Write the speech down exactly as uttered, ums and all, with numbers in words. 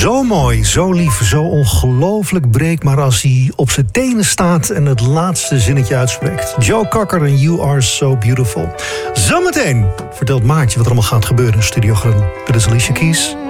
Zo mooi, zo lief, zo ongelooflijk breekbaar als hij op zijn tenen staat en het laatste zinnetje uitspreekt. Joe Cocker en You Are So Beautiful. Zometeen vertelt Maartje wat er allemaal gaat gebeuren in Studio Groen. Dit is Alicia Keys.